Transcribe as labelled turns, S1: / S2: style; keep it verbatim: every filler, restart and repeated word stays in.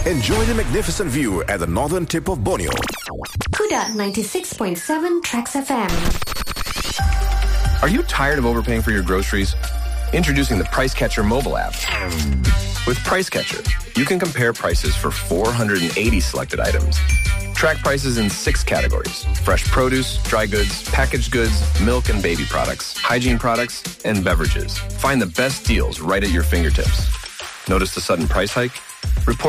S1: Enjoy the magnificent view at the northern tip of Borneo.
S2: Kuda ninety-six point seven Trax F M.
S3: Are you tired of overpaying for your groceries? Introducing the Price Catcher mobile app. With Price Catcher, you can compare prices for four hundred eighty selected items. Track prices in six categories: fresh produce, dry goods, packaged goods, milk and baby products, hygiene products, and beverages. Find the best deals right at your fingertips. Notice the sudden price hike? Report